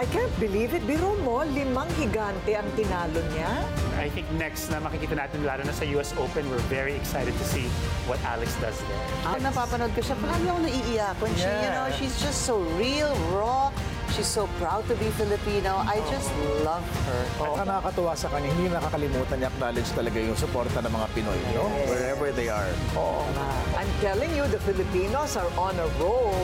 I can't believe it. Biro mo, 5 higante ang tinalo niya. I think next na makikita natin, lalo na sa US Open, we're very excited to see what Alex does there. Napapanood ko siya, palagi ako naiiyak. When she, she's just so real, raw. She's so proud to be Filipino. I just love her. At nakakatuwa sa kanya, hindi nakakalimutan niya acknowledge talaga yung suporta ng mga Pinoy, no? Wherever they are. Oo nga. I'm telling you, the Filipinos are on a roll.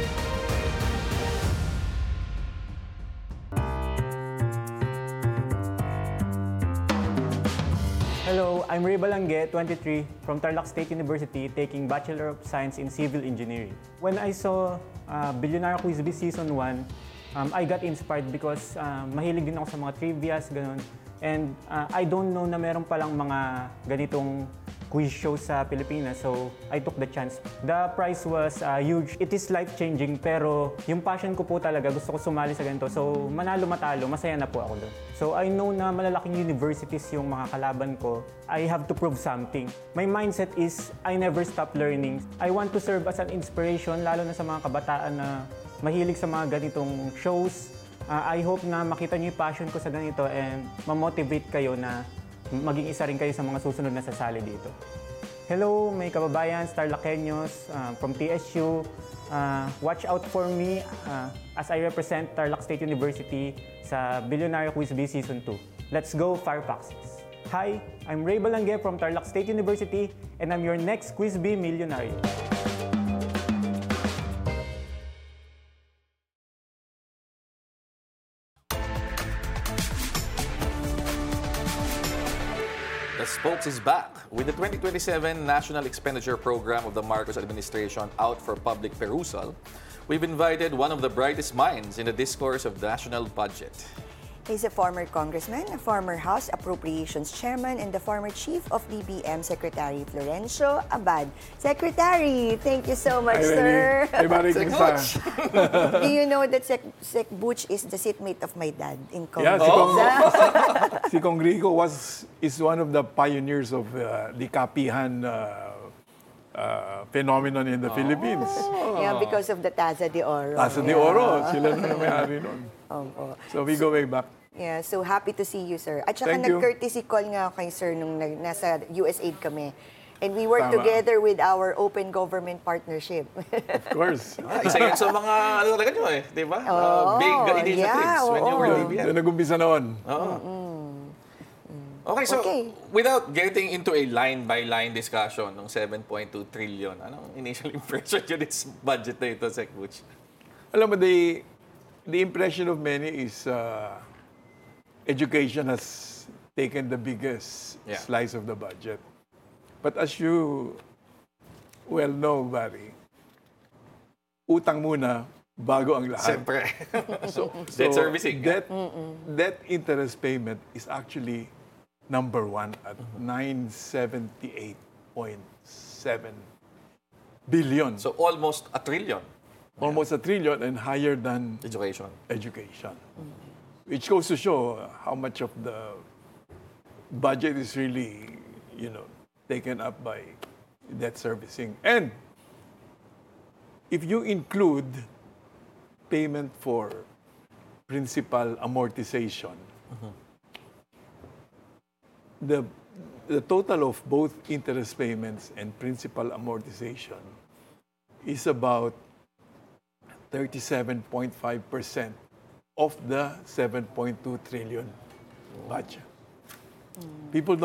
Hello, I'm Ray Balangge, 23, from Tarlac State University, taking Bachelor of Science in Civil Engineering. When I saw Billionaire Quiz Bee Season 1, I got inspired because mahilig din ako sa mga trivias, ganun. And I don't know na meron palang mga ganitong quiz show sa Pilipinas, so I took the chance. The prize was huge. It is life-changing, pero yung passion ko po talaga, gusto ko sumali sa ganito. So manalo-matalo, masaya na po ako doon. So I know na malalaking universities yung mga kalaban ko. I have to prove something. My mindset is, I never stop learning. I want to serve as an inspiration, lalo na sa mga kabataan na mahilig sa mga ganitong shows. I hope na makita niyo yung passion ko sa ganito and ma-motivate kayo na maging isa rin kayo sa mga susunod na sasali dito. Hello, may kababayan, Tarlaceños from TSU. Watch out for me as I represent Tarlac State University sa Billionaire Quiz Bee Season 2. Let's go, Firefoxes! Hi, I'm Ray Balangge from Tarlac State University and I'm your next Quiz Bee Millionaire. The Spokes is back with the 2027 National Expenditure Program of the Marcos administration out for public perusal. We've invited one of the brightest minds in the discourse of the national budget. He's a former congressman, a former House Appropriations Chairman, and the former Chief of DBM Secretary Florencio Abad. Secretary, thank you so much, sir. Hey, Marie, kumusta? Do you know that Sec Butch is the seatmate of my dad in Congress? Yeah, si Kong Rico is one of the pioneers of the kapihan phenomenon in the Philippines. Yeah, because of the Taza de Oro. Taza de Oro, sila na may-ari nun. So we go way back. Yeah, so happy to see you, sir. At saka Thank you. nag-courtesy call nga ako kay sir nung nasa USAID kami. And we work Tama. together with our open government partnership. Of course. Isa yun sa mga, ano talaga nyo eh, di ba? Big initiatives when you were DBM. So, nag-umpisa noon. Okay, so without getting into a line-by-line discussion ng 7.2 trillion, anong initial impression nyo this budget na ito, Sec Butch? Alam mo, the impression of many is education has taken the biggest slice of the budget. But as you well know, Barry, utang muna bago ang lahat. Siyempre. So Debt servicing. Debt interest payment is actually number 1 at 978.7 billion. So almost a trillion. Almost a trillion and higher than Education. Which goes to show how much of the budget is really, taken up by debt servicing. And if you include payment for principal amortization, the total of both interest payments and principal amortization is about 37.5% of the 7.2 trillion budget. People don't